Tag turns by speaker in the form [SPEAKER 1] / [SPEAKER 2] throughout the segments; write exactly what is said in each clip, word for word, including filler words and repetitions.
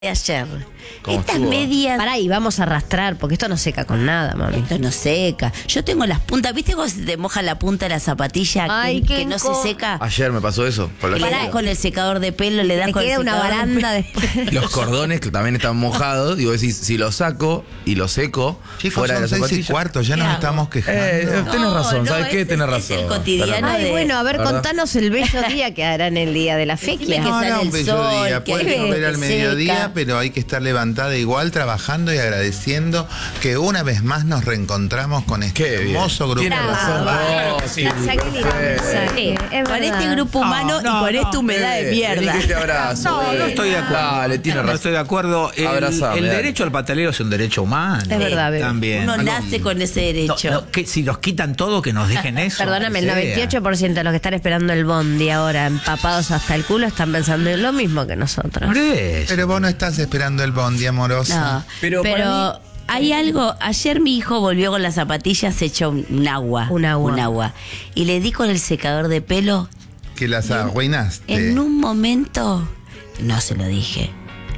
[SPEAKER 1] de ayer. Estas
[SPEAKER 2] estuvo?
[SPEAKER 1] medias.
[SPEAKER 3] Pará, y vamos a arrastrar, porque esto no seca con nada, mami.
[SPEAKER 1] Esto no seca. Yo tengo las puntas. ¿Viste cómo se te moja la punta de la zapatilla?
[SPEAKER 3] Ay,
[SPEAKER 1] que,
[SPEAKER 3] qué
[SPEAKER 1] que no
[SPEAKER 3] inco-
[SPEAKER 1] se seca.
[SPEAKER 2] Ayer me pasó eso. Por la
[SPEAKER 1] Le das
[SPEAKER 2] lluvia.
[SPEAKER 1] con el secador de pelo, le das
[SPEAKER 3] Te
[SPEAKER 1] con
[SPEAKER 3] queda
[SPEAKER 1] el
[SPEAKER 3] una
[SPEAKER 1] secador de
[SPEAKER 3] baranda
[SPEAKER 1] pelo.
[SPEAKER 3] después.
[SPEAKER 2] Los cordones que también están mojados. Digo, si, si los saco y los seco
[SPEAKER 4] Chicos,
[SPEAKER 2] fuera de
[SPEAKER 4] son
[SPEAKER 2] la
[SPEAKER 4] seis y
[SPEAKER 2] zapatilla.
[SPEAKER 4] cuarto, ya
[SPEAKER 1] ¿Qué
[SPEAKER 4] nos
[SPEAKER 1] hago?
[SPEAKER 4] estamos quejando.
[SPEAKER 2] Eh, eh,
[SPEAKER 1] No,
[SPEAKER 2] tenés razón,
[SPEAKER 1] no,
[SPEAKER 2] ¿sabes qué?
[SPEAKER 1] ese
[SPEAKER 2] Tenés
[SPEAKER 1] es
[SPEAKER 2] razón.
[SPEAKER 1] el cotidiano.
[SPEAKER 3] Ay,
[SPEAKER 1] de-
[SPEAKER 3] bueno, a ver,
[SPEAKER 2] ¿verdad?
[SPEAKER 3] contanos el bello día que harán el día de la fequia.
[SPEAKER 1] que
[SPEAKER 4] No,
[SPEAKER 1] sale
[SPEAKER 4] no, un
[SPEAKER 1] el
[SPEAKER 4] bello
[SPEAKER 1] sol,
[SPEAKER 4] día.
[SPEAKER 1] que
[SPEAKER 4] Puedes
[SPEAKER 1] hay
[SPEAKER 4] ver al
[SPEAKER 1] gente
[SPEAKER 4] mediodía,
[SPEAKER 1] seca.
[SPEAKER 4] pero hay que estar levantada igual, trabajando y agradeciendo que una vez más nos reencontramos con este
[SPEAKER 2] Qué bien.
[SPEAKER 4] hermoso grupo.
[SPEAKER 2] Tiene razón.
[SPEAKER 3] Claro,
[SPEAKER 2] vos, sí,
[SPEAKER 3] Saqué el
[SPEAKER 2] perfecto.
[SPEAKER 3] mensaje, es
[SPEAKER 1] Con
[SPEAKER 3] verdad.
[SPEAKER 1] este grupo humano
[SPEAKER 5] No, no,
[SPEAKER 1] y con
[SPEAKER 5] no.
[SPEAKER 1] esta humedad de
[SPEAKER 2] Eh,
[SPEAKER 1] mierda.
[SPEAKER 2] vení que te abrazo.
[SPEAKER 5] No,
[SPEAKER 2] eh.
[SPEAKER 5] no estoy de acuerdo.
[SPEAKER 2] Dale, tiene
[SPEAKER 5] No
[SPEAKER 2] razón.
[SPEAKER 5] estoy de acuerdo. El,
[SPEAKER 2] Abrazame,
[SPEAKER 5] el
[SPEAKER 2] dale.
[SPEAKER 5] derecho al pataleo es un derecho humano.
[SPEAKER 3] Es verdad, bebé.
[SPEAKER 5] También.
[SPEAKER 1] Uno
[SPEAKER 5] No,
[SPEAKER 1] nace con ese
[SPEAKER 5] no,
[SPEAKER 1] derecho.
[SPEAKER 5] no, que si nos quitan todo, que nos dejen eso.
[SPEAKER 3] Perdóname, el
[SPEAKER 5] que sea.
[SPEAKER 3] noventa y ocho por ciento de los que están esperando el bondi ahora, empapados hasta el culo, están pensando en lo mismo que nosotros.
[SPEAKER 5] Por eso.
[SPEAKER 4] Pero vos no estás esperando el bondi, amoroso.
[SPEAKER 1] No,
[SPEAKER 2] Pero
[SPEAKER 1] pero,
[SPEAKER 2] para
[SPEAKER 1] hay algo. Ayer mi hijo volvió con las zapatillas hecho un, un agua.
[SPEAKER 3] Un agua.
[SPEAKER 1] Un agua. Y le di con el secador de pelo.
[SPEAKER 4] Que las arruinaste.
[SPEAKER 1] En un momento, no se lo dije,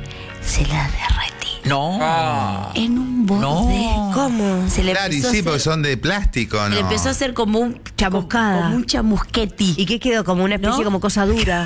[SPEAKER 1] se la derretí.
[SPEAKER 5] No.
[SPEAKER 2] Ah.
[SPEAKER 1] En un borde.
[SPEAKER 5] No.
[SPEAKER 1] ¿Cómo? Se le
[SPEAKER 4] Claro, y
[SPEAKER 1] empezó a
[SPEAKER 4] sí,
[SPEAKER 1] hacer-
[SPEAKER 4] porque son de plástico, ¿no?
[SPEAKER 1] Le empezó a hacer como un
[SPEAKER 3] Chamuscada.
[SPEAKER 1] Como un chamusqueti.
[SPEAKER 3] ¿Y qué quedó? Como una especie,
[SPEAKER 1] ¿No?
[SPEAKER 3] como cosa dura.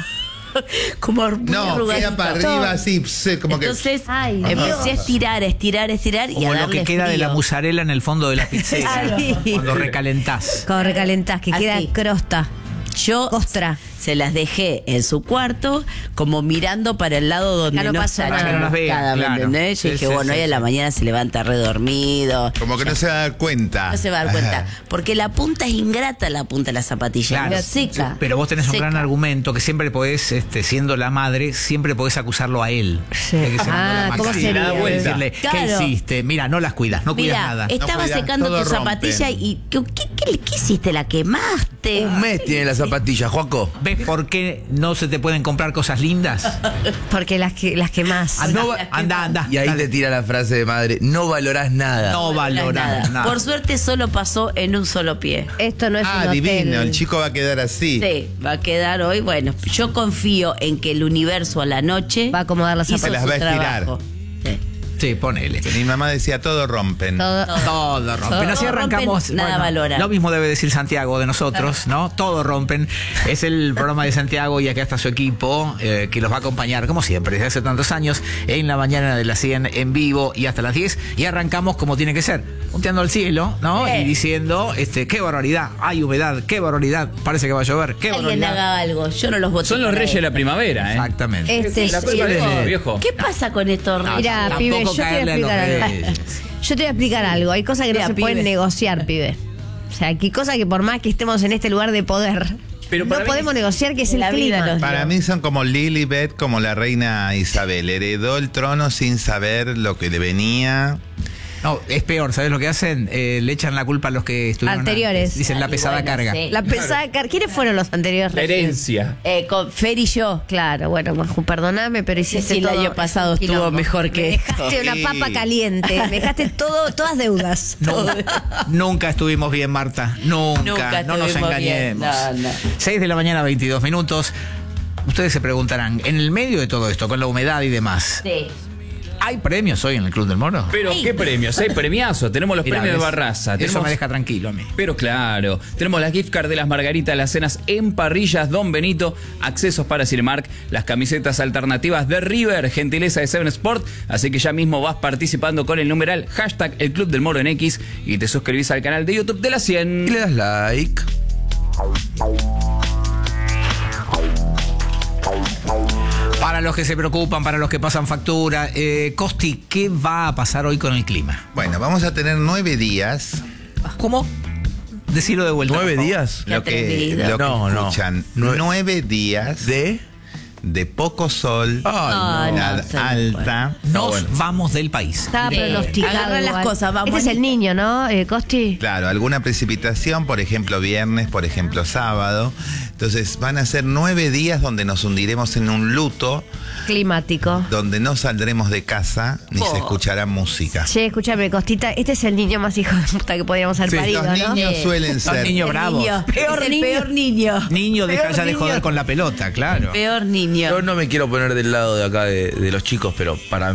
[SPEAKER 1] como muy
[SPEAKER 4] No,
[SPEAKER 1] arrugadito.
[SPEAKER 4] queda para arriba así, pse, como
[SPEAKER 1] Entonces
[SPEAKER 3] Ay,
[SPEAKER 1] empecé
[SPEAKER 3] Dios.
[SPEAKER 1] a estirar, a estirar, a estirar y
[SPEAKER 5] Como
[SPEAKER 1] a
[SPEAKER 5] lo
[SPEAKER 1] darle
[SPEAKER 5] que queda de
[SPEAKER 1] frío.
[SPEAKER 5] la mozzarella en el fondo de la pizzería.
[SPEAKER 3] Ay.
[SPEAKER 5] Cuando recalentás.
[SPEAKER 3] Cuando recalentás, que
[SPEAKER 1] Así.
[SPEAKER 3] queda crosta.
[SPEAKER 1] Yo
[SPEAKER 3] Costra.
[SPEAKER 1] se las dejé en su cuarto, como mirando para el lado donde
[SPEAKER 3] Ya no
[SPEAKER 1] no,
[SPEAKER 3] pasó
[SPEAKER 1] está
[SPEAKER 3] nada.
[SPEAKER 1] la
[SPEAKER 3] Que no
[SPEAKER 5] las vea,
[SPEAKER 1] chamuscada, ¿me
[SPEAKER 5] claro.
[SPEAKER 1] entendés? Yo
[SPEAKER 5] Sí,
[SPEAKER 1] dije,
[SPEAKER 5] sí,
[SPEAKER 1] bueno,
[SPEAKER 5] sí,
[SPEAKER 1] hoy a la
[SPEAKER 5] sí.
[SPEAKER 1] mañana se levanta redormido.
[SPEAKER 4] Como que no se va a dar cuenta.
[SPEAKER 1] No se va a dar cuenta. Porque la punta es ingrata, la punta de la zapatilla.
[SPEAKER 5] Claro.
[SPEAKER 1] Es seca.
[SPEAKER 5] Pero vos tenés un
[SPEAKER 1] Seca.
[SPEAKER 5] gran argumento que siempre podés, este, siendo la madre, siempre podés acusarlo a él.
[SPEAKER 3] Sí.
[SPEAKER 5] De que se mandó
[SPEAKER 3] Ah,
[SPEAKER 5] la
[SPEAKER 3] ¿cómo
[SPEAKER 5] máquina.
[SPEAKER 3] sería?
[SPEAKER 5] Decirle,
[SPEAKER 1] Claro.
[SPEAKER 5] ¿qué hiciste? Mira, no las cuidas, no cuidas
[SPEAKER 1] Mira,
[SPEAKER 5] nada.
[SPEAKER 1] estaba
[SPEAKER 4] No cuidas,
[SPEAKER 1] secando
[SPEAKER 4] todo
[SPEAKER 1] tu
[SPEAKER 4] rompen.
[SPEAKER 1] zapatilla y ¿qué, qué, qué- qué hiciste? ¿La quemaste?
[SPEAKER 2] Un mes tiene la zapatilla, Joaco.
[SPEAKER 5] ¿Ves por qué no se te pueden comprar cosas lindas?
[SPEAKER 3] Porque las que, las que más.
[SPEAKER 5] Anda,
[SPEAKER 2] No va-
[SPEAKER 5] anda, anda.
[SPEAKER 2] Y ahí
[SPEAKER 5] Dale.
[SPEAKER 2] te tira la frase de madre, no valorás nada.
[SPEAKER 5] No valorás
[SPEAKER 1] Nada.
[SPEAKER 5] nada.
[SPEAKER 1] Por suerte solo pasó en un solo pie.
[SPEAKER 3] Esto no es
[SPEAKER 4] Ah,
[SPEAKER 3] un hotel.
[SPEAKER 4] divino, el chico va a quedar así.
[SPEAKER 1] Sí, va a quedar hoy. Bueno, yo confío en que el universo a la noche
[SPEAKER 3] Va a acomodar las
[SPEAKER 1] hizo
[SPEAKER 4] zapatillas.
[SPEAKER 1] su
[SPEAKER 4] Las va a estirar.
[SPEAKER 1] trabajo. Sí.
[SPEAKER 5] Sí, ponele.
[SPEAKER 4] Mi mamá decía, todo rompen.
[SPEAKER 3] Todo-
[SPEAKER 5] Todo rompen.
[SPEAKER 1] Todo
[SPEAKER 5] Así arrancamos.
[SPEAKER 1] rompen, nada valoran.
[SPEAKER 5] Lo mismo debe decir Santiago de nosotros, ¿no? Todo rompen. Es el programa de Santiago y acá está su equipo eh, que los va a acompañar, como siempre, desde hace tantos años, en la mañana de las cien en vivo y hasta las diez. Y arrancamos como tiene que ser, punteando al cielo, ¿no?
[SPEAKER 1] Sí.
[SPEAKER 5] Y diciendo, este, qué barbaridad, hay humedad, qué barbaridad, parece que va a llover, qué
[SPEAKER 1] Alguien
[SPEAKER 5] barbaridad.
[SPEAKER 1] haga algo. Yo no los voté.
[SPEAKER 6] Son los
[SPEAKER 1] para
[SPEAKER 6] reyes de
[SPEAKER 1] esto.
[SPEAKER 6] la primavera, ¿eh?
[SPEAKER 5] Exactamente.
[SPEAKER 3] Este
[SPEAKER 6] La
[SPEAKER 3] es-
[SPEAKER 6] culpa es
[SPEAKER 3] eh,
[SPEAKER 6] de viejo.
[SPEAKER 1] ¿Qué pasa con estos reyes?
[SPEAKER 3] Mira,
[SPEAKER 5] Tampoco
[SPEAKER 3] pibe, yo te voy a
[SPEAKER 5] caerle a los
[SPEAKER 3] explicar algo.
[SPEAKER 5] reyes.
[SPEAKER 3] Yo te voy a explicar algo. Hay cosas que
[SPEAKER 1] Mira,
[SPEAKER 3] no se
[SPEAKER 1] pibe.
[SPEAKER 3] pueden negociar, pibe. O sea, hay cosas que por más que estemos en este lugar de poder,
[SPEAKER 6] Pero
[SPEAKER 3] no
[SPEAKER 6] para mí-
[SPEAKER 3] podemos negociar, que es el
[SPEAKER 1] La vida
[SPEAKER 3] clima.
[SPEAKER 1] los-
[SPEAKER 4] Para mí son como Lilibet, como la reina Isabel. Heredó el trono sin saber lo que le venía.
[SPEAKER 5] No, es peor, ¿sabes lo que hacen? Eh, le echan la culpa a los que estuvieron
[SPEAKER 3] Anteriores.
[SPEAKER 5] antes. Dicen la
[SPEAKER 1] Y
[SPEAKER 5] pesada
[SPEAKER 1] bueno,
[SPEAKER 5] carga.
[SPEAKER 1] sí.
[SPEAKER 3] La pesada car- ¿Quiénes fueron los anteriores
[SPEAKER 6] La
[SPEAKER 3] reyes?
[SPEAKER 6] herencia.
[SPEAKER 1] Eh, con Fer y yo.
[SPEAKER 3] Claro, bueno, Maju, perdóname, pero hiciste
[SPEAKER 1] Sí, el
[SPEAKER 3] todo.
[SPEAKER 1] año pasado
[SPEAKER 3] un
[SPEAKER 1] estuvo
[SPEAKER 3] quilombo.
[SPEAKER 1] mejor que
[SPEAKER 3] Me dejaste
[SPEAKER 4] esto.
[SPEAKER 3] una papa
[SPEAKER 4] Sí.
[SPEAKER 3] caliente, me dejaste todo, todas deudas.
[SPEAKER 5] No, nunca estuvimos bien, Marta. Nunca.
[SPEAKER 1] Nunca
[SPEAKER 5] no nos
[SPEAKER 1] estuvimos bien.
[SPEAKER 5] engañemos.
[SPEAKER 1] No, no.
[SPEAKER 5] seis de la mañana, veintidós minutos. Ustedes se preguntarán, en el medio de todo esto, con la humedad y demás,
[SPEAKER 1] Sí.
[SPEAKER 5] ¿hay premios hoy en el Club del Moro?
[SPEAKER 6] Pero, ¿qué premios? Hay premiazos. Tenemos los
[SPEAKER 5] Mirá,
[SPEAKER 6] premios de
[SPEAKER 5] ¿ves?
[SPEAKER 6] Barraza.
[SPEAKER 5] Eso
[SPEAKER 6] Tenemos...
[SPEAKER 5] me deja tranquilo a mí.
[SPEAKER 6] Pero claro, tenemos las gift cards de las Margaritas, las cenas en parrillas Don Benito, accesos para Cinemark, las camisetas alternativas de River, gentileza de Seven Sport, así que ya mismo vas participando con el numeral hashtag el Club del Moro en X y te suscribís al canal de YouTube de la
[SPEAKER 2] Y
[SPEAKER 6] cien.
[SPEAKER 2] le das like.
[SPEAKER 5] Para los que se preocupan, para los que pasan factura, eh, Costi, ¿qué va a pasar hoy con el clima?
[SPEAKER 4] Bueno, vamos a tener nueve días.
[SPEAKER 5] ¿Cómo? Decirlo de vuelta.
[SPEAKER 2] ¿Nueve
[SPEAKER 5] por favor.
[SPEAKER 2] días?
[SPEAKER 1] Qué
[SPEAKER 4] Lo que,
[SPEAKER 1] atrevido.
[SPEAKER 4] lo que
[SPEAKER 2] No, no.
[SPEAKER 4] escuchan.
[SPEAKER 2] Nueve-
[SPEAKER 4] Nueve días de,
[SPEAKER 2] ¿De?
[SPEAKER 4] poco sol,
[SPEAKER 2] Ay, no.
[SPEAKER 1] no,
[SPEAKER 4] humedad
[SPEAKER 1] se me
[SPEAKER 4] alta.
[SPEAKER 5] Nos
[SPEAKER 2] bueno.
[SPEAKER 5] vamos del país.
[SPEAKER 3] Estaba
[SPEAKER 1] Sí.
[SPEAKER 3] pronosticado.
[SPEAKER 1] Agarran las
[SPEAKER 3] igual.
[SPEAKER 1] cosas, vamos.
[SPEAKER 3] Este es el niño, ¿no, eh, Costi?
[SPEAKER 4] Claro, alguna precipitación, por ejemplo viernes, por ejemplo sábado. Entonces van a ser nueve días donde nos hundiremos en un luto,
[SPEAKER 3] Climático.
[SPEAKER 4] donde no saldremos de casa ni
[SPEAKER 1] Oh.
[SPEAKER 4] se escuchará música.
[SPEAKER 3] Che, escúchame, Costita, este es el niño más hijo de puta que podríamos haber
[SPEAKER 4] Sí,
[SPEAKER 3] parido,
[SPEAKER 4] los
[SPEAKER 3] ¿no?
[SPEAKER 4] niños
[SPEAKER 1] Sí.
[SPEAKER 4] suelen
[SPEAKER 5] Los
[SPEAKER 4] ser.
[SPEAKER 5] niños
[SPEAKER 1] El
[SPEAKER 5] bravos.
[SPEAKER 1] niño.
[SPEAKER 3] Peor
[SPEAKER 1] Es el
[SPEAKER 3] niño.
[SPEAKER 1] peor niño.
[SPEAKER 5] Niño, deja
[SPEAKER 3] Peor
[SPEAKER 5] ya de
[SPEAKER 3] niño.
[SPEAKER 5] joder con la pelota, claro.
[SPEAKER 1] Peor niño. niño.
[SPEAKER 2] Yo no me quiero poner del lado de acá de, de los chicos, pero para